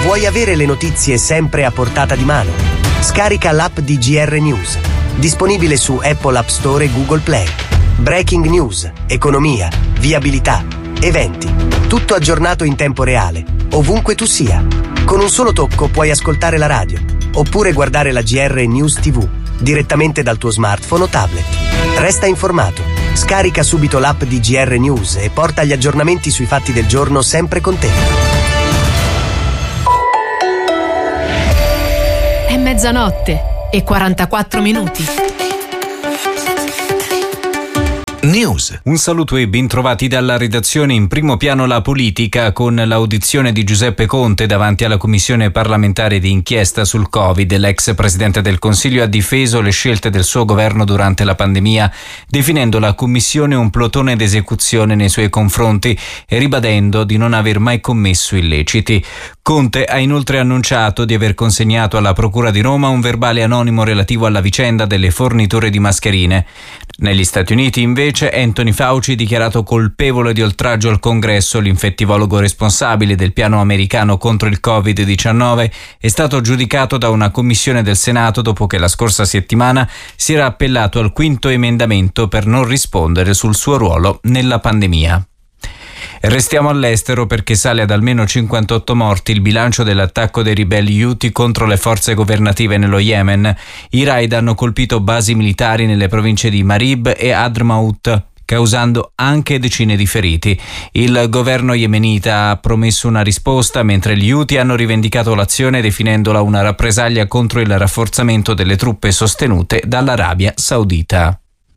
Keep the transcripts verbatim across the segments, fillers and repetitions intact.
Vuoi avere le notizie sempre a portata di mano? Scarica l'app di G R News, disponibile su Apple App Store e Google Play. Breaking news, economia, viabilità, eventi, tutto aggiornato in tempo reale, ovunque tu sia. Con un solo tocco puoi ascoltare la radio, oppure guardare la G R News tivù, direttamente dal tuo smartphone o tablet. Resta informato, scarica subito l'app di G R News e porta gli aggiornamenti sui fatti del giorno sempre con te. È mezzanotte e quarantaquattro minuti. News. Un saluto e bentrovati dalla redazione. In primo piano la politica, con l'audizione di Giuseppe Conte davanti alla commissione parlamentare di inchiesta sul Covid. L'ex presidente del Consiglio ha difeso le scelte del suo governo durante la pandemia, definendo la commissione un plotone d'esecuzione nei suoi confronti e ribadendo di non aver mai commesso illeciti. Conte ha inoltre annunciato di aver consegnato alla Procura di Roma un verbale anonimo relativo alla vicenda delle forniture di mascherine. Negli Stati Uniti, invece, Anthony Fauci, dichiarato colpevole di oltraggio al Congresso, l'infettivologo responsabile del piano americano contro il covid diciannove, è stato giudicato da una commissione del Senato dopo che la scorsa settimana si era appellato al quinto emendamento per non rispondere sul suo ruolo nella pandemia. Restiamo all'estero perché sale ad almeno cinquantotto morti il bilancio dell'attacco dei ribelli Houthi contro le forze governative nello Yemen. I raid hanno colpito basi militari nelle province di Marib e Hadramaut, causando anche decine di feriti. Il governo yemenita ha promesso una risposta, mentre gli Houthi hanno rivendicato l'azione definendola una rappresaglia contro il rafforzamento delle truppe sostenute dall'Arabia Saudita.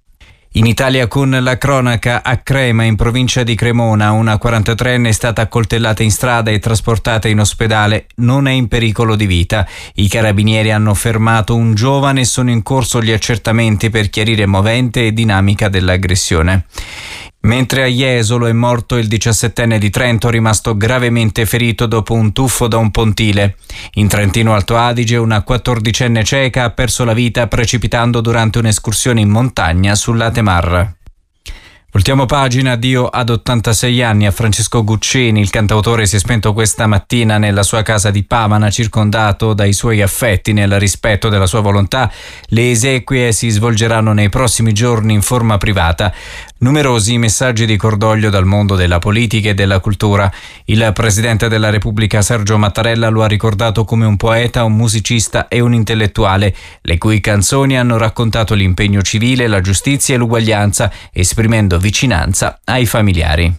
In Italia, con la cronaca, a Crema, in provincia di Cremona, una quarantatreenne è stata accoltellata in strada e trasportata in ospedale. Non è in pericolo di vita. I carabinieri hanno fermato un giovane e sono in corso gli accertamenti per chiarire movente e dinamica dell'aggressione. Mentre a Jesolo è morto il diciassettenne di Trento, rimasto gravemente ferito dopo un tuffo da un pontile. In Trentino Alto Adige una quattordicenne ceca ha perso la vita precipitando durante un'escursione in montagna sull'Atemar. Voltiamo pagina. Addio ad ottantasei anni a Francesco Guccini. Il cantautore si è spento questa mattina nella sua casa di Pavana, circondato dai suoi affetti. Nel rispetto della sua volontà, le esequie si svolgeranno nei prossimi giorni in forma privata. Numerosi messaggi di cordoglio dal mondo della politica e della cultura. Il presidente della Repubblica Sergio Mattarella lo ha ricordato come un poeta, un musicista e un intellettuale, le cui canzoni hanno raccontato l'impegno civile, la giustizia e l'uguaglianza, esprimendo vicinanza ai familiari.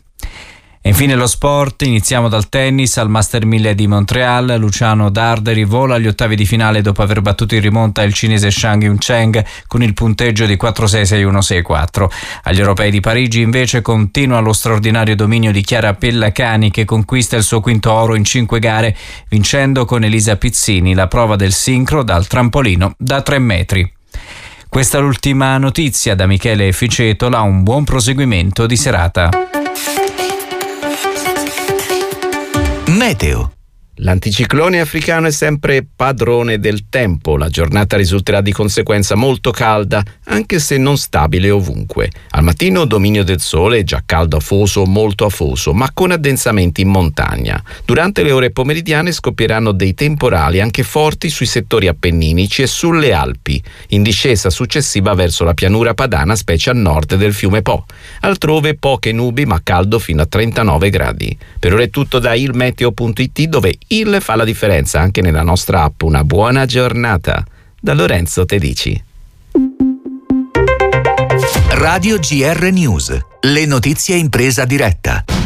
E infine lo sport. Iniziamo dal tennis. Al Master mille di Montreal, Luciano Darderi vola agli ottavi di finale dopo aver battuto in rimonta il cinese Shang Yun-Cheng con il punteggio di quattro sei sei uno sei quattro. Agli europei di Parigi invece continua lo straordinario dominio di Chiara Pellacani, che conquista il suo quinto oro in cinque gare, vincendo con Elisa Pizzini la prova del sincro dal trampolino da tre metri. Questa è l'ultima notizia da Michele Ficetola. Un buon proseguimento di serata. Meteo. L'anticiclone africano è sempre padrone del tempo. La giornata risulterà di conseguenza molto calda, anche se non stabile ovunque. Al mattino dominio del sole, già caldo afoso, molto afoso, ma con addensamenti in montagna. Durante le ore pomeridiane scoppieranno dei temporali anche forti sui settori appenninici e sulle Alpi, in discesa successiva verso la pianura padana, specie a nord del fiume Po. Altrove poche nubi, ma caldo fino a trentanove gradi. Per ora è tutto da ilmeteo punto it, dove il fa la differenza anche nella nostra app. Una buona giornata da Lorenzo Tedici. Radio G R News, le notizie in presa diretta.